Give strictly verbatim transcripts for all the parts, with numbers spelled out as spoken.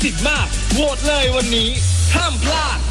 สิทธิ์มากโหวตเลยวันนี้ห้ามพลาด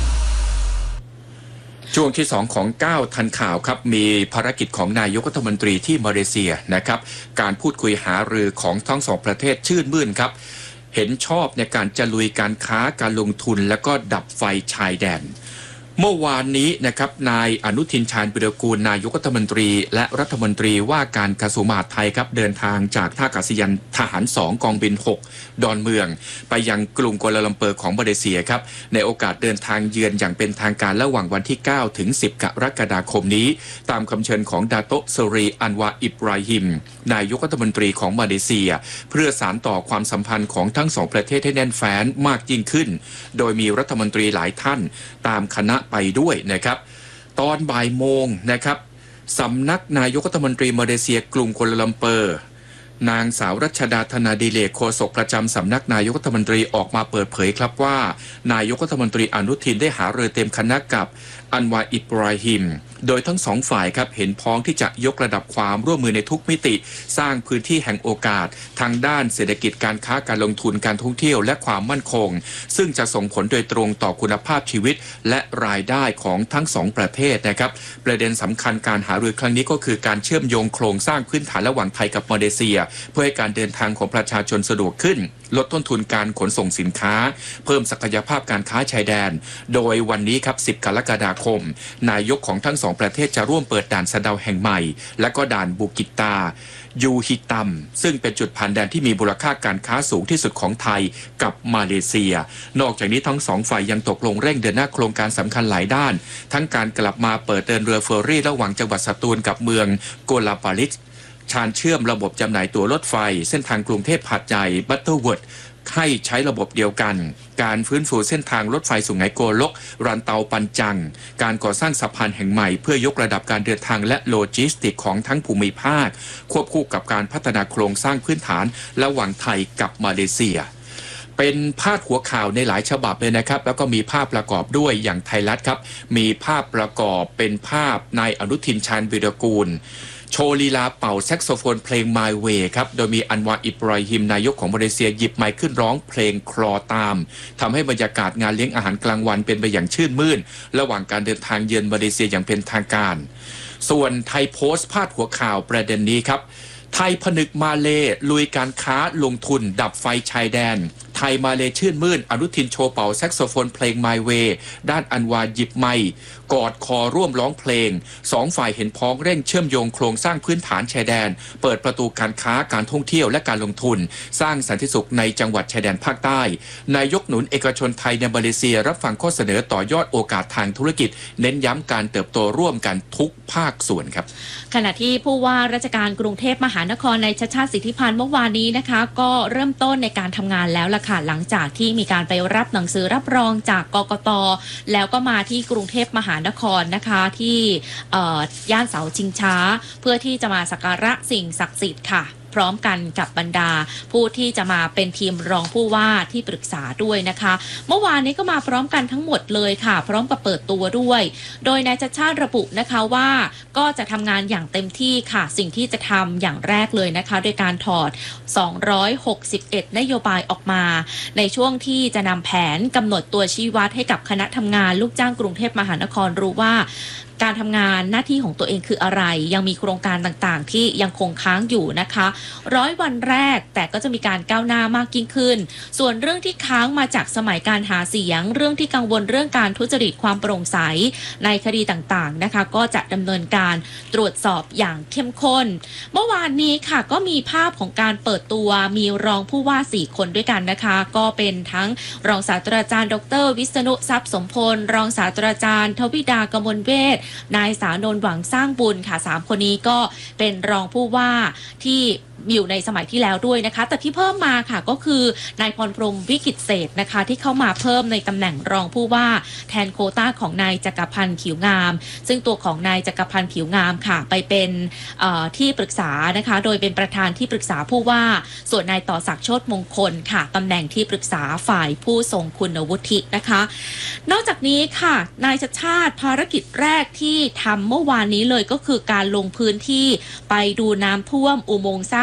ช่วงที่สองของเก้าทันข่าวครับมีภารกิจของนายกรัฐมนตรีที่มาเลเซียนะครับการพูดคุยหารือของทั้งสองประเทศชื่นมื่นครับเห็นชอบในการจะลุยการค้าการลงทุนและก็ดับไฟชายแดนเมื่อวานนี้นะครับนายอนุทินชาญวิรากูลนายกรัฐมนตรีและรัฐมนตรีว่าการกระทรวงมหาดไทยครับเดินทางจากท่าอากาศยานทหารสองกองบินหกดอนเมืองไปยังกรุงกัวลาลัมเปอร์ของมาเลเซียครับในโอกาสเดินทางเยือนอย่างเป็นทางการระหว่างวันที่เก้าถึงสิบกรกฎาคมนี้ตามคำเชิญของดาโตะ เซรี อันวาอิบราฮิมนายกรัฐมนตรีของมาเลเซียเพื่อสานต่อความสัมพันธ์ของทั้งสองประเทศให้แน่นแฟ้นมากยิ่งขึ้นโดยมีรัฐมนตรีหลายท่านตามคณะไปด้วยนะครับตอนบ่ายโมงนะครับสำนักนายกรัฐมนตรีมาเลเซียกรุงกัวลาลัมเปอร์นางสาวรัชดาธนาดิเลกโฆษกประจำสำนักนายกรัฐมนตรีออกมาเปิดเผยครับว่านายกรัฐมนตรีอนุทินได้หารือเต็มคณะกับอันวาอิบราฮิมโดยทั้งสองฝ่ายครับเห็นพ้องที่จะยกระดับความร่วมมือในทุกมิติสร้างพื้นที่แห่งโอกาสทางด้านเศรษฐกิจการค้าการลงทุนการท่องเที่ยวและความมั่นคงซึ่งจะส่งผลโดยตรงต่อคุณภาพชีวิตและรายได้ของทั้งสองประเทศนะครับประเด็นสำคัญการหารือครั้งนี้ก็คือการเชื่อมโยงโครงสร้างพื้นฐานระหว่างไทยกับมาเลเซียเพื่อให้การเดินทางของประชาชนสะดวกขึ้นลดต้นทุนการขนส่งสินค้าเพิ่มศักยภาพการค้าชายแดนโดยวันนี้ครับสิบกรกฎาคมนายกของทั้งสองประเทศจะร่วมเปิดด่านสะเดาแห่งใหม่และก็ด่านบูกิตายูฮิตัมซึ่งเป็นจุดผ่านแดนที่มีมูลค่าการค้าสูงที่สุดของไทยกับมาเลเซียนอกจากนี้ทั้งสองฝ่ายยังตกลงเร่งเดินหน้าโครงการสำคัญหลายด้านทั้งการกลับมาเปิดเดินเรือเฟอร์รี่ระหว่างจังหวัดสตูลกับเมืองโกลาปาลิสชานเชื่อมระบบจำหน่ายตั๋วรถไฟเส้นทางกรุงเทพหาดใหญ่บัตเตอร์เวิร์ดให้ใช้ระบบเดียวกันการฟื้นฟูเส้นทางรถไฟสุไหงโกลกรันเตาปันจังการก่อสร้างสะพานแห่งใหม่เพื่อยกระดับการเดินทางและโลจิสติกของทั้งภูมิภาคควบคู่กับการพัฒนาโครงสร้างพื้นฐานระหว่างไทยกับมาเลเซียเป็นพาดหัวข่าวในหลายฉบับเลยนะครับแล้วก็มีภาพประกอบด้วยอย่างไทยรัฐครับมีภาพประกอบเป็นภาพนายอนุทินชาญวิรากูลโชว์ลีลาเป่าแซกโซโฟนเพลง My Way ครับโดยมีอันวาอิบราฮิมนายกของมาเลเซียหยิบไมค์ขึ้นร้องเพลงคลอตามทำให้บรรยากาศงานเลี้ยงอาหารกลางวันเป็นไปอย่างชื่นมื่นระหว่างการเดินทางเยือนมาเลเซียอย่างเป็นทางการส่วนไทยโพสต์พาดหัวข่าวประเด็นนี้ครับไทยผนึกมาเลลุยการค้าลงทุนดับไฟชายแดนไทยมาเลชื่นมื่นอนุทินโชว์เป่าแซกโซโฟนเพลง My Way ด้านอันวาหยิบไมค์กอดคอร่วมร้องเพลงสองฝ่ายเห็นพ้องเร่งเชื่อมโยงโครงสร้างพื้นฐานชายแดนเปิดประตูการค้าการท่องเที่ยวและการลงทุนสร้างสันติสุขในจังหวัดชายแดนภาคใต้นายกหนุนเอกชนไทยในมาเลเซียรับฟังข้อเสนอต่อยอดโอกาสทางธุรกิจเน้นย้ำการเติบโตร่วมกันทุกภาคส่วนครับขณะที่ผู้ว่าราชการกรุงเทพมหานครนายชัชชาติสิทธิพันธ์เมื่อวานนี้นะคะก็เริ่มต้นในการทำงานแล้วล่ะค่ะหลังจากที่มีการไปรับหนังสือรับรองจากกกต.แล้วก็มาที่กรุงเทพมหานครนะคะที่ย่านเสาชิงช้าเพื่อที่จะมาสักการะสิ่งศักดิ์สิทธิ์ค่ะพร้อมกันกับบรรดาผู้ที่จะมาเป็นทีมรองผู้ว่าที่ปรึกษาด้วยนะคะเมื่อวานนี้ก็มาพร้อมกันทั้งหมดเลยค่ะพร้อมกับเปิดตัวด้วยโดยนายชัชชาติระบุนะคะว่าก็จะทำงานอย่างเต็มที่ค่ะสิ่งที่จะทำอย่างแรกเลยนะคะโดยการถอดสองร้อยหกสิบเอ็ดนโยบายออกมาในช่วงที่จะนำแผนกำหนดตัวชี้วัดให้กับคณะทำงานลูกจ้างกรุงเทพมหานครรู้ว่าการทำงานหน้าที่ของตัวเองคืออะไรยังมีโครงการต่างๆที่ยังคงค้างอยู่นะคะร้อยวันแรกแต่ก็จะมีการก้าวหน้ามากยิ่งขึ้นส่วนเรื่องที่ค้างมาจากสมัยการหาเสียงเรื่องที่กังวลเรื่องการทุจริตความโปร่งใสในคดีต่างๆนะคะก็จะดำเนินการตรวจสอบอย่างเข้มข้นเมื่อวานนี้ค่ะก็มีภาพของการเปิดตัวมีรองผู้ว่าสี่คนด้วยกันนะคะก็เป็นทั้งรองศาสตราจารย์ดร.วิษณุทรัพย์สมพลรองศาสตราจารย์ทวิดากมลเวชนายสานนท์หวังสร้างบุญค่ะสามคนนี้ก็เป็นรองผู้ว่าที่อยู่ในสมัยที่แล้วด้วยนะคะแต่ที่เพิ่มมาค่ะก็คือนายพรพรหมวิกิตเศษนะคะที่เข้ามาเพิ่มในตำแหน่งรองผู้ว่าแทนโควต้าของนายจักรพันธ์ผิวงามซึ่งตัวของนายจักรพันธ์ผิวงามค่ะไปเป็นที่ปรึกษานะคะโดยเป็นประธานที่ปรึกษาผู้ว่าส่วนนายต่อศักดิ์โชติมงคลค่ะตำแหน่งที่ปรึกษาฝ่ายผู้ทรงคุณวุฒินะคะนอกจากนี้ค่ะนายชัชชาติภารกิจแรกที่ทำเมื่อวานนี้เลยก็คือการลงพื้นที่ไปดูน้ำท่วมอุโมงค์สร้าง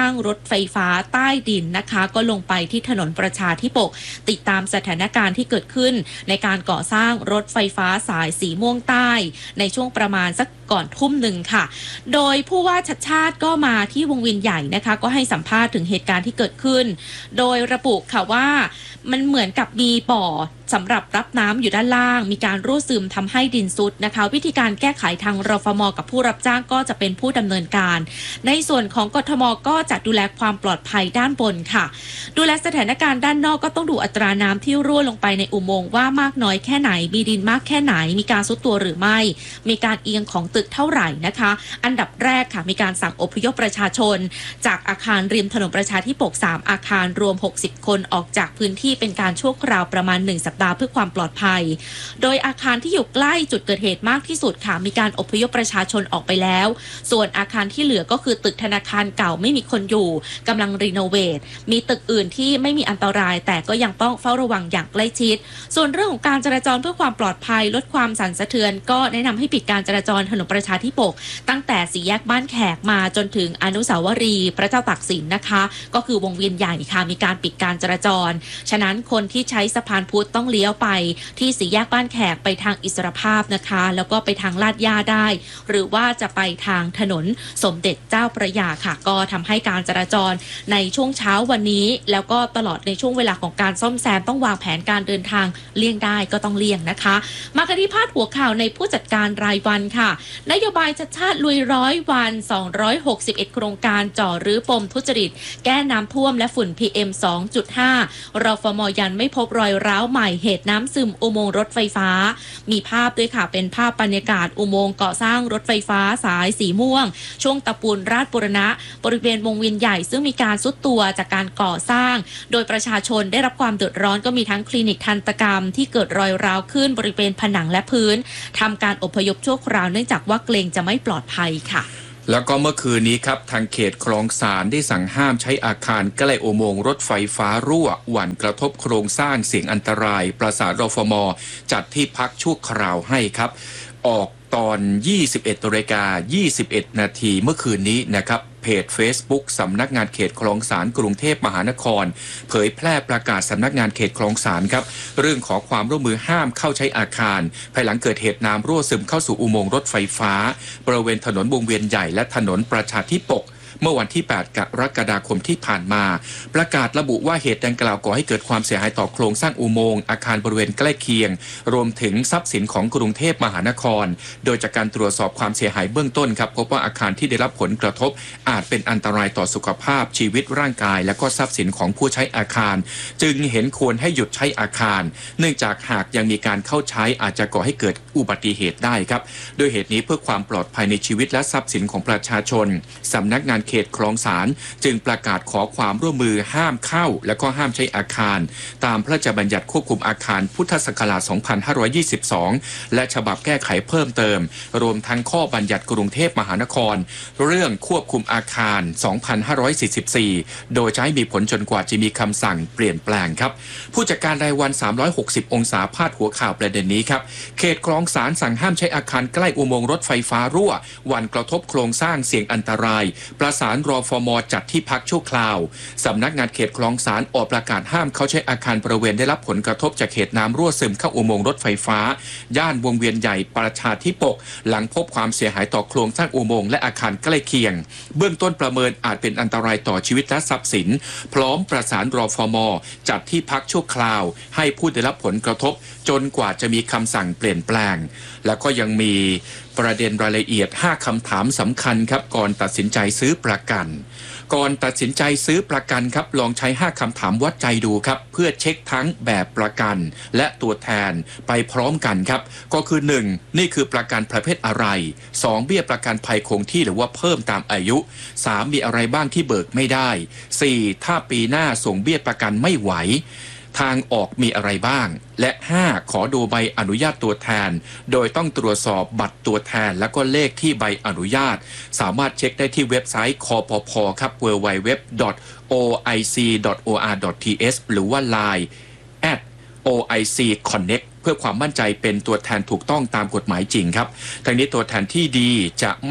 างรถไฟฟ้าใต้ดินนะคะก็ลงไปที่ถนนประชาธิปกติดตามสถานการณ์ที่เกิดขึ้นในการก่อสร้างรถไฟฟ้าสายสีม่วงใต้ในช่วงประมาณสักก่อนทุ่มหนึ่งค่ะโดยผู้ว่าชัชชาติก็มาที่วงเวียนใหญ่นะคะก็ให้สัมภาษณ์ถึงเหตุการณ์ที่เกิดขึ้นโดยระบุค่ะว่ามันเหมือนกับมีบ่อสำหรับรับน้ำอยู่ด้านล่างมีการรั่วซึมทำให้ดินซุดนะคะวิธีการแก้ไขทางรฟม.กับผู้รับจ้างก็จะเป็นผู้ดำเนินการในส่วนของกทม.ก็จะดูแลความปลอดภัยด้านบนค่ะดูแลสถานการณ์ด้านนอกก็ต้องดูอัตราน้ำที่รั่วลงไปในอุโมงค์ว่ามากน้อยแค่ไหนมีดินมากแค่ไหนมีการซุดตัวหรือไม่มีการเอียงของตึกเท่าไหร่นะคะอันดับแรกค่ะมีการสั่งอพยพประชาชนจากอาคารริมถนนประชาธิปกสามอาคารรวมหกสิบคนออกจากพื้นที่เป็นการชั่วคราวประมาณหนึ่งสัปดาห์เพื่อความปลอดภัยโดยอาคารที่อยู่ใกล้จุดเกิดเหตุมากที่สุดค่ะมีการอพยพประชาชนออกไปแล้วส่วนอาคารที่เหลือก็คือตึกธนาคารเก่าไม่มีคนอยู่กำลังรีโนเวทมีตึกอื่นที่ไม่มีอันตรายแต่ก็ยังต้องเฝ้าระวังอย่างใกล้ชิดส่วนเรื่องของการจราจรเพื่อความปลอดภัยลดความสั่นสะเทือนก็แนะนำให้ปิดการจราจรถนนประชาธิปกตั้งแต่สี่แยกบ้านแขกมาจนถึงอนุสาวรีย์พระเจ้าตากสินนะคะก็คือวงเวียนใหญ่ค่ะมีการปิดการจราจรฉะนั้นคนที่ใช้สะพานพุทธต้องเลี้ยวไปที่สี่แยกบ้านแขกไปทางอิสรภาพนะคะแล้วก็ไปทางลาดย่าได้หรือว่าจะไปทางถนนสมเด็จเจ้าพระยาค่ะก็ทำให้การจราจรในช่วงเช้าวันนี้แล้วก็ตลอดในช่วงเวลาของการซ่อมแซมต้องวางแผนการเดินทางเลี่ยงได้ก็ต้องเลี่ยงนะคะมากันที่พาดหัวข่าวในผู้จัดการรายวันค่ะนโยบายชัชชาติลุยร้อยวันสองร้อยหกสิบเอ็ดโครงการจ่อรื้อปมทุจริตแก้น้ำท่วมและฝุ่น พี เอ็ม สองจุดห้า รฟม.ยันไม่พบรอยร้าวใหม่เหตุน้ำซึมอุโมงค์รถไฟฟ้ามีภาพด้วยค่ะเป็นภาพบรรยากาศอุโมงค์ก่อสร้างรถไฟฟ้าสายสีม่วงช่วงตะปูนราชบุรณะบริเวณวงเวียนใหญ่ซึ่งมีการซุดตัวจากการก่อสร้างโดยประชาชนได้รับความเดือดร้อนก็มีทั้งคลินิกทันตกรรมที่เกิดรอยร้าวขึ้นบริเวณผนังและพื้นทำการอพยพชั่วคราวเนื่องจากว่าเกรงจะไม่ปลอดภัยค่ะแล้วก็เมื่อคืนนี้ครับทางเขตคลองสานได้สั่งห้ามใช้อาคารใกล้อุโมงค์รถไฟฟ้ารั่วหวั่นกระทบโครงสร้างเสี่ยงอันตรายประสานรฟม.จัดที่พักชั่วคราวให้ครับออกตอน ยี่สิบเอ็ดนาฬิกายี่สิบเอ็ดนาทีเมื่อคืนนี้นะครับเพจ Facebook สำนักงานเขตคลองสานกรุงเทพมหานครเผยแพร่ประกาศสำนักงานเขตคลองสานครับเรื่องขอความร่วมมือห้ามเข้าใช้อาคารภายหลังเกิดเหตุน้ำรั่วซึมเข้าสู่อุโมงค์รถไฟฟ้าบริเวณถนนวงเวียนใหญ่และถนนประชาธิปกเมื่อวันที่แปดกรกฎาคมที่ผ่านมาประกาศระบุว่าเหตุดังกล่าวก่อให้เกิดความเสียหายต่อโครงสร้างอุโมงค์อาคารบริเวณใกล้เคียงรวมถึงทรัพย์สินของกรุงเทพมหานครโดยจากการตรวจสอบความเสียหายเบื้องต้นครับพบว่าอาคารที่ได้รับผลกระทบอาจเป็นอันตรายต่อสุขภาพชีวิตร่างกายและก็ทรัพย์สินของผู้ใช้อาคารจึงเห็นควรให้หยุดใช้อาคารเนื่องจากหากยังมีการเข้าใช้อาจจะก่อให้เกิดอุบัติเหตุได้ครับโดยเหตุนี้เพื่อความปลอดภัยในชีวิตและทรัพย์สินของประชาชนสำนักงานเขตคลองสานจึงประกาศขอความร่วมมือห้ามเข้าและก็ห้ามใช้อาคารตามพระราชบัญญัติควบคุมอาคารพุทธศักราช สองพันห้าร้อยยี่สิบสอง และฉบับแก้ไขเพิ่มเติมรวมทั้งข้อบัญญัติกรุงเทพมหานครเรื่องควบคุมอาคาร สองพันห้าร้อยสี่สิบสี่ โดยจะให้มีผลจนกว่าจะมีคำสั่งเปลี่ยนแปลงครับผู้จัดการรายวันสามร้อยหกสิบองศาพาดหัวข่าวประเด็นนี้ครับเขตคลองสานสั่งห้ามใช้อาคารใกล้อุโมงค์รถไฟฟ้ารั่วหวั่นกระทบโครงสร้างเสี่ยงอันตรายประสานรฟม.จัดที่พักชั่วคราวสำนักงานเขตคลองสานออกประกาศห้ามเขาใช้อาคารบริเวณได้รับผลกระทบจากเหตุน้ำรั่วซึมเข้าอุโมงค์รถไฟฟ้าย่านวงเวียนใหญ่ประชาธิปกหลังพบความเสียหายต่อโครงสร้างอุโมงค์และอาคารใกล้เคียงเบื้องต้นประเมินอาจเป็นอันตรายต่อชีวิตและทรัพย์สินพร้อมประสานรฟม.จัดที่พักชั่วคราวให้ผู้ได้รับผลกระทบจนกว่าจะมีคำสั่งเปลี่ยนแปลงแล้วก็ยังมีประเด็นรายละเอียดห้าคำถามสำคัญครับก่อนตัดสินใจซื้อประกันก่อนตัดสินใจซื้อประกันครับลองใช้ห้าคำถามวัดใจดูครับเพื่อเช็คทั้งแบบประกันและตัวแทนไปพร้อมกันครับก็คือหนึ่งนี่คือประกันประเภทอะไรสองเบี้ยประกันภัยคงที่หรือว่าเพิ่มตามอายุสามมีอะไรบ้างที่เบิกไม่ได้สี่ถ้าปีหน้าส่งเบี้ยประกันไม่ไหวทางออกมีอะไรบ้างและห้าขอดูใบอนุญาตตัวแทนโดยต้องตรวจสอบบัตรตัวแทนและก็เลขที่ใบอนุญาตสามารถเช็คได้ที่เว็บไซต์คปภครับ ดับเบิลยู ดับเบิลยู ดับเบิลยู ดอท โอ ไอ ซี ดอท โอ อาร์ ดอท ที เอส หรือว่า ไลน์ แอท โอ ไอ ซี คอนเน็กต์ เพื่อความมั่นใจเป็นตัวแทนถูกต้องตามกฎหมายจริงครับทั้งนี้ตัวแทนที่ดีจะไม่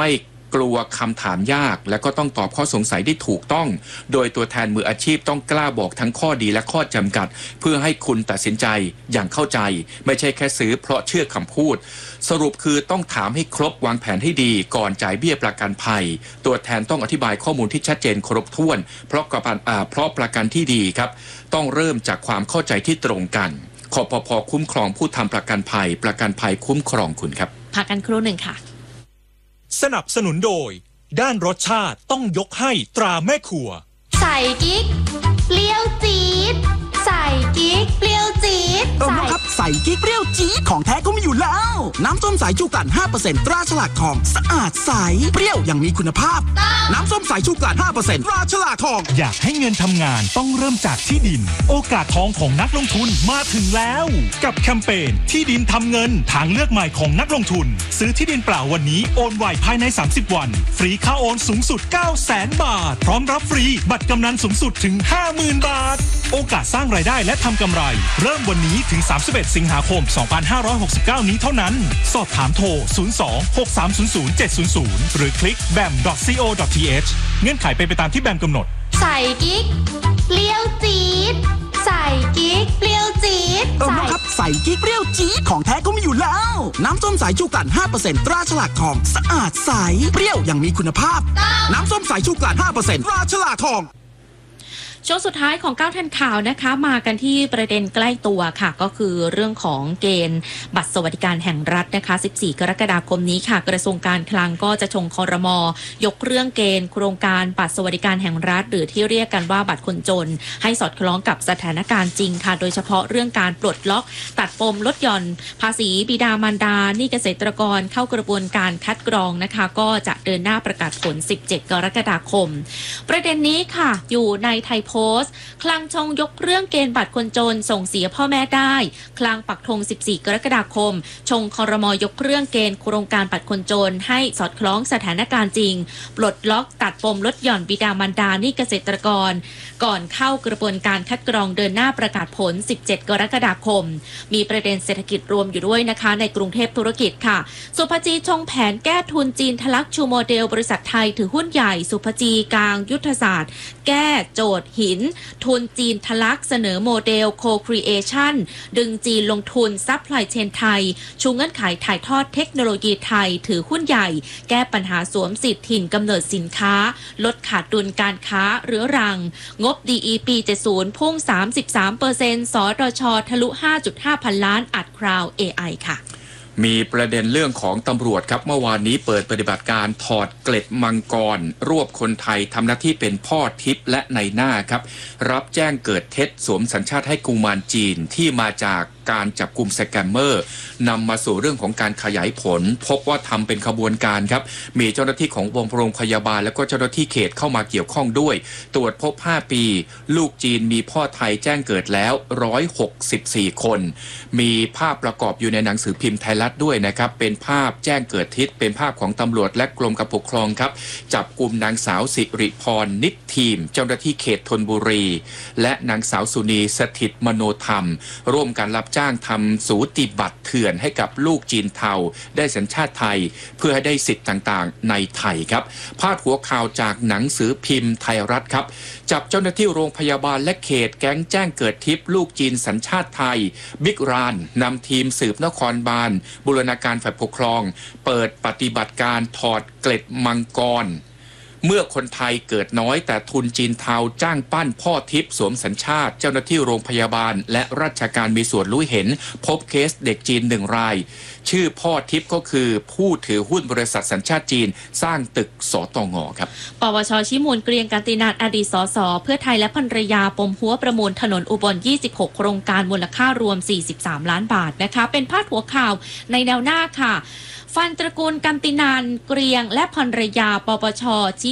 กลัวคำถามยากและก็ต้องตอบข้อสงสัยได้ถูกต้องโดยตัวแทนมืออาชีพต้องกล้าบอกทั้งข้อดีและข้อจำกัดเพื่อให้คุณตัดสินใจอย่างเข้าใจไม่ใช่แค่ซื้อเพราะเชื่อคำพูดสรุปคือต้องถามให้ครบวางแผนให้ดีก่อนจ่ายเบี้ยประกันภัยตัวแทนต้องอธิบายข้อมูลที่ชัดเจนครบถ้วนเพราะประกันเพราะประกันที่ดีครับต้องเริ่มจากความเข้าใจที่ตรงกันคปภ.คุ้มครองผู้ทำประกันภัยประกันภัยคุ้มครองคุณครับพักกันครู่หนึ่งค่ะสนับสนุนโดยด้านรสชาติต้องยกให้ตราแม่ครัวใส่กิ๊กเปรี้ยวจี๊ดใส่กิ๊กเปรี้ยวจี๊ดเออครับใส่กิ๊กเปรี้ยวจี๊ดของแท้ก็มีอยู่แล้วน้ำส้มสายชูกลั่น ห้าเปอร์เซ็นต์ ตราฉลากทองสะอาดใสเปรี้ยวอย่างมีคุณภาพน้ำส้มสายชูกลั่น ห้าเปอร์เซ็นต์ ตราฉลากทองอยากให้เงินทำงานต้องเริ่มจากที่ดินโอกาสทองของนักลงทุนมาถึงแล้วกับแคมเปญที่ดินทำเงินทางเลือกใหม่ของนักลงทุนซื้อที่ดินเปล่าวันนี้โอนไวภายในสามสิบวันฟรีค่าโอนสูงสุด เก้าแสน บาทพร้อมรับฟรีบัตรกำนันสูงสุดถึง ห้าหมื่น บาทโอกาสสร้างรายได้และทำกำไรเริ่มวันนี้ถึงสามสิบเอ็ดสิงหาคมสองพันห้าร้อยหกสิบเก้านี้เท่านั้นสอบถามโทรศูนย์ สอง หก สาม ศูนย์ ศูนย์ เจ็ด ศูนย์ ศูนย์หรือคลิก แบม ดอท ซี โอ ดอท ที เอช เงื่อนไขเป็นไปตามที่แบมกำหนดใส่กิ๊กเปรี้ยวจี๊ดใส่กิ๊กเปรี้ยวจี๊ดเออครับใส่กิ๊กเปรี้ยวจี๊ดของแท้ก็มีอยู่แล้วน้ำส้มสายชูกลั่น ห้าเปอร์เซ็นต์ ตราฉลากทองสะอาดใสเปรี้ยวอย่างมีคุณภาพน้ำส้มสายชูกลั่น ห้าเปอร์เซ็นต์ ตราฉลากทองช่วงสุดท้ายของเก้าทันข่าวนะคะมากันที่ประเด็นใกล้ตัวค่ะก็คือเรื่องของเกณฑ์บัตรสวัสดิการแห่งรัฐนะคะสิบสี่กรกฎาคมนี้ค่ะกระทรวงการคลังก็จะชงครม.ยกเรื่องเกณฑ์โครงการบัตรสวัสดิการแห่งรัฐหรือที่เรียกกันว่าบัตรคนจนให้สอดคล้องกับสถานการณ์จริงค่ะโดยเฉพาะเรื่องการปลดล็อกตัดปมลดหย่อนภาษีบิดามารดาหนี้เกษตรกรเข้ากระบวนการคัดกรองนะคะก็จะเดินหน้าประกาศผลสิบเจ็ดกรกฎาคมประเด็นนี้ค่ะอยู่ในไทยโพสต์คลังชงยกเรื่องเกณฑ์บัตรคนจนส่งเสียพ่อแม่ได้คลังปักธงสิบสี่กรกฎาคมชงครม.ยกเรื่องเกณฑ์โครงการบัตรคนจนให้สอดคล้องสถานการณ์จริงปลดล็อกตัดปมลดหย่อนบิดามารดาหนี้เกษตรกรก่อนเข้ากระบวนการคัดกรองเดินหน้าประกาศผลสิบเจ็ดกรกฎาคมมีประเด็นเศรษฐกิจรวมอยู่ด้วยนะคะในกรุงเทพธุรกิจค่ะสุภจีชงแผนแก้ทุนจีนทะลักชูโมเดลบริษัทไทยถือหุ้นใหญ่สุภจีกลางยุทธศาสตร์แก้โจทย์หินทุนจีนทะลักเสนอโมเดล Co-Creation ดึงจีนลงทุนซัพพลายเชนไทยชูเงื่อนไขถ่ายทอดเทคโนโลยีไทยถือหุ้นใหญ่แก้ปัญหาสวมสิทธิ์ถิ่นกำเนิดสินค้าลดขาดดุลการค้าเรื้อรังงบ ดี อี ปี เจ็ดสิบ พุ่ง สามสิบสามเปอร์เซ็นต์ สดช.ทะลุ ห้าจุดห้า พันล้านอัดคราว เอ ไอ ค่ะมีประเด็นเรื่องของตำรวจครับเมื่อวานนี้เปิดปฏิบัติการถอดเกล็ดมังกรรวบคนไทยทำหน้าที่เป็นพ่อทิพย์และในหน้าครับรับแจ้งเกิดเท็จสวมสัญชาติให้กุมารจีนที่มาจากการจับกลุ่มสแกมเมอร์นำมาสู่เรื่องของการขยายผลพบว่าทำเป็นขบวนการครับมีเจ้าหน้าที่ของโรงพยาบาลและก็เจ้าหน้าที่เขตเข้ามาเกี่ยวข้องด้วยตรวจพบห้าปีลูกจีนมีพ่อไทยแจ้งเกิดแล้วหนึ่งร้อยหกสิบสี่คนมีภาพประกอบอยู่ในหนังสือพิมพ์ไทยรัฐด้วยนะครับเป็นภาพแจ้งเกิดทิศเป็นภาพของตำรวจและกรมการปกครองครับจับกลุ่มนางสาวสิริพรนิตทีมเจ้าหน้าที่เขตธนบุรีและนางสาวสุนีสถิตมโนธรรมร่วมกันรับจ้างทำสูติบัตรเถื่อนให้กับลูกจีนเทาได้สัญชาติไทยเพื่อให้ได้สิทธิ์ต่างๆในไทยครับพาดหัวข่าวจากหนังสือพิมพ์ไทยรัฐครับจับเจ้าหน้าที่โรงพยาบาลและเขตแก๊งแจ้งเกิดทิพย์ลูกจีนสัญชาติไทยบิ๊กรานนำทีมสืบนครบาลบูรณาการฝ่ายปกครองเปิดปฏิบัติการถอดเกล็ดมังกรเมื่อคนไทยเกิดน้อยแต่ทุนจีนเทาจ้างปั้นพ่อทิพย์สวมสัญชาติเจ้าหน้าที่โรงพยาบาลและราชการมีส่วนรู้เห็นพบเคสเด็กจีนหนึ่งรายชื่อพ่อทิพย์ก็คือผู้ถือหุ้นบริษัทสัญชาติจีนสร้างตึกสตงครับปวช.ชิมูลเกรียงกันตินาถอดีตสสเพื่อไทยและภรรยาปมหัวประมูลถนนอุบลยี่สิบหกโครงการมูลค่ารวมสี่สิบสามล้านบาทนะคะเป็นพาดหัวข่าวในแนวหน้าค่ะฟันตระกูลกันตินานเกรียงและภรรยาปปช.ชี้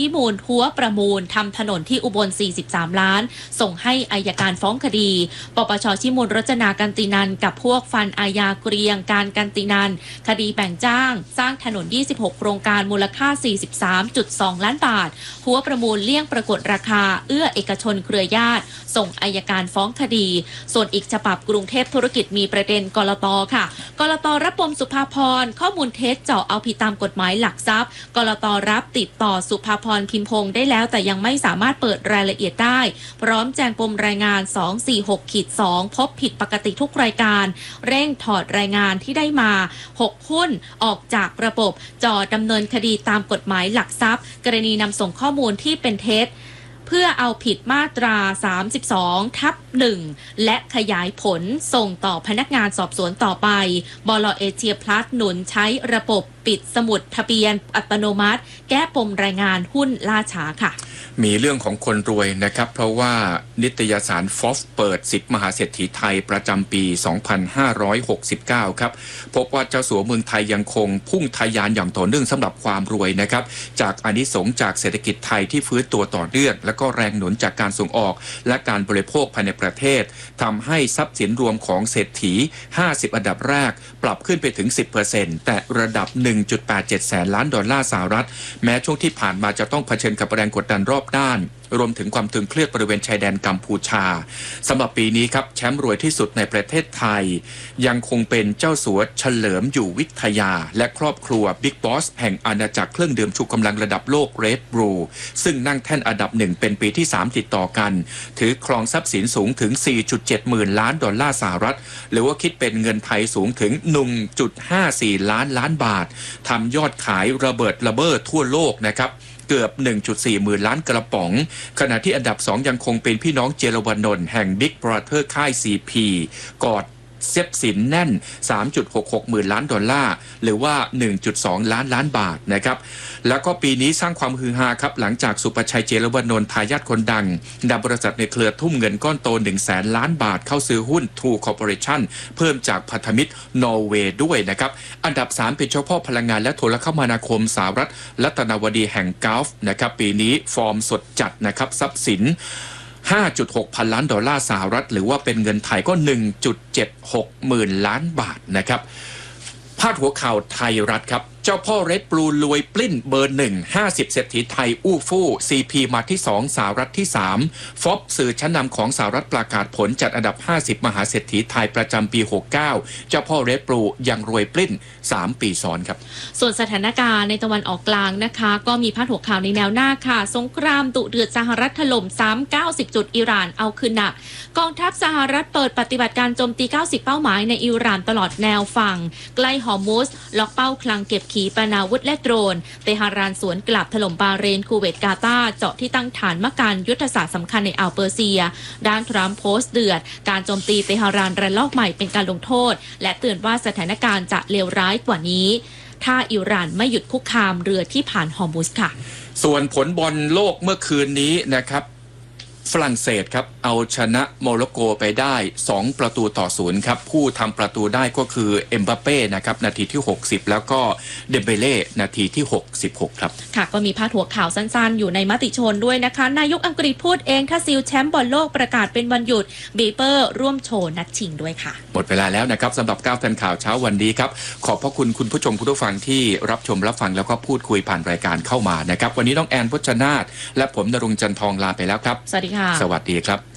วิมูลหัวประมูลทำถนนที่อุบลสี่สิบสามล้านส่งให้อัยการฟ้องคดีปปช.ชิมูลรจนากันตินันกับพวกฟันอาญาเกรียงการกันตินันคดีแบ่งจ้างสร้างถนนยี่สิบหกโครงการมูลค่า สี่สิบสามจุดสองล้านบาทหัวประมูลเลี่ยงปรากฏราคาเอื้อเอกชนเครือญาติส่งอัยการฟ้องคดีส่วนอีกฉบับกรุงเทพธุรกิจมีประเด็นกลต.ค่ะกลต.รับปมสุภาพรข้อมูลเท็จเจาะเอาผิดตามกฎหมายหลักทรัพย์กลต.รับติดต่อสุภาพรพิมพงษ์ได้แล้วแต่ยังไม่สามารถเปิดรายละเอียดได้พร้อมแจ้งปมรายงาน สองสี่หก สอง พบผิดปกติทุกรายการเร่งถอดรายงานที่ได้มาหกหุ้นออกจากระบบจ่อดำเนินคดีตามกฎหมายหลักทรัพย์กรณีนำส่งข้อมูลที่เป็นเท็จเพื่อเอาผิดมาตรา สามสิบสอง ทับ หนึ่ง และขยายผลส่งต่อพนักงานสอบสวนต่อไปบล.เอเชียพลัสหนุนใช้ระบบปิดสมุดทะเบียนอัตโนมัติแก้ปมรายงานหุ้นล่าช้าค่ะมีเรื่องของคนรวยนะครับเพราะว่านิตยสารฟอสเปิดสิบมหาเศรษฐีไทยประจำปี สองพันห้าร้อยหกสิบเก้า ครับพบว่าเจ้าสัวเมืองไทยยังคงพุ่งทะยานอย่างต่อเนื่องสำหรับความรวยนะครับจากอานิสงส์จากเศรษฐกิจไทยที่ฟื้นตัวต่อเนื่องและก็แรงหนุนจากการส่งออกและการบริโภคภายในประเทศทำให้ทรัพย์สินรวมของเศรษฐีห้าสิบอันดับแรกปรับขึ้นไปถึง สิบเปอร์เซ็นต์ แต่ระดับ หนึ่งจุดแปดเจ็ด แสนล้านดอลลาร์สหรัฐแม้ช่วงที่ผ่านมาจะต้องเผชิญกับแรงกดดันรอบด้านรวมถึงความตึงเครียดบริเวณชายแดนกัมพูชาสำหรับปีนี้ครับแชมป์รวยที่สุดในประเทศไทยยังคงเป็นเจ้าสัวเฉลิมอยู่วิทยาและครอบครัวบิ๊กบอสแห่งอาณาจักรเครื่องดื่มชูกำลังระดับโลก Red Bull ซึ่งนั่งแท่นอันดับหนึ่งเป็นปีที่สามติดต่อกันถือครองทรัพย์สินสูงถึง สี่จุดเจ็ด หมื่นล้านดอลลาร์สหรัฐหรือว่าคิดเป็นเงินไทยสูงถึง หนึ่งจุดห้าสี่ ล้านล้านบาททำยอดขายระเบิดระเบ้อทั่วโลกนะครับเกือบ หนึ่งจุดสี่ หมื่นล้านกระป๋องขณะที่อันดับสองยังคงเป็นพี่น้องเจรวนนท์แห่ง Big Brother ค่าย ซี พี กอดเซฟสินแน่น สามจุดหกหก หมื่นล้านดอลลาร์หรือว่า หนึ่งจุดสอง ล้านล้านบาทนะครับแล้วก็ปีนี้สร้างความฮือฮาครับหลังจากสุประชัยเจรวนนท์ทายาทคนดังนำบริษัทในเครือทุ่มเงินก้อนโต หนึ่งแสน ล้านบาทเข้าซื้อหุ้น True Corporation เพิ่มจากพันธมิตรนอร์เวย์ด้วยนะครับอันดับสามเป็นเจ้าพ่อพลังงานและโทรคมนาคมสหรัฐรัตนวดีแห่งกอล์ฟนะครับปีนี้ฟอร์มสดจัดนะครับทรัพย์สินห้าจุดหก พันล้านดอลลาร์สหรัฐหรือว่าเป็นเงินไทยก็ หนึ่งจุดเจ็ดหก หมื่นล้านบาทนะครับพาดหัวข่าวไทยรัฐครับเจ้าพ่อเรดบลูรวยปลิ้นเบอร์หนึ่ง ห้าสิบเศรษฐีไทยอู้ฟู่ ซี พี มาที่สองสหรัฐที่สามฟอบสื่อชั้นนำของสหรัฐประกาศผลจัดอันดับห้าสิบมหาเศรษฐีไทยประจำปีหกสิบเก้าเจ้าพ่อเรดบลูยังรวยปลิ้นสามปีซ้อนครับส่วนสถานการณ์ในตะวันออกกลางนะคะก็มีพาดหัวข่าวในแนวหน้าค่ะสงครามดุเดือดสหรัฐถล่มซ้ำเก้าสิบจุดอิหร่านเอาคืนหนักกองทัพสหรัฐเปิดปฏิบัติการโจมตีเก้าสิบเป้าหมายในอิหร่านตลอดแนวฝั่งใกล้ฮอร์มุซล็อกเป้าคลังเก็บขีปนาวุธโดรนเตหะรานสวนกลับถล่มบาห์เรนคูเวตกาตาร์เจาะที่ตั้งฐานมะการยุทธศาสตร์สำคัญในอ่าวเปอร์เซียด้านทรัมป์โพสต์เดือดการโจมตีเตหะรานระลอกใหม่เป็นการลงโทษและเตือนว่าสถานการณ์จะเลวร้ายกว่านี้ถ้าอิหร่านไม่หยุดคุกคามเรือที่ผ่านฮอร์มุซค่ะส่วนผลบอลโลกเมื่อคืนนี้นะครับฝรั่งเศสครับเอาชนะโมร็อกโกไปได้สองประตูต่อศูนย์ครับผู้ทำประตูได้ก็คือเอ็มบัปเป้นะครับนาทีที่หกสิบแล้วก็เดมเบเล่นาทีที่หกสิบหกครับค่ะก็มีพาดหัวข่าวสั้นๆอยู่ในมติชนด้วยนะคะนายกอังกฤษพูดเองถ้าซิลแชมป์บอลโลกประกาศเป็นวันหยุดบีเปอร์ร่วมโชว์นัดชิงด้วยค่ะหมดเวลาแล้วนะครับสำหรับก้าวทันข่าวเช้าวันนี้ครับขอบพระคุณคุณผู้ชมผู้ฟังที่รับชมรับฟังแล้วก็พูดคุยผ่านรายการเข้ามานะครับวันนี้น้องแอนพจนาถและผมณรงค์จันทองลาไปแล้วครับสวัสดีค่ะสวัสดีครับ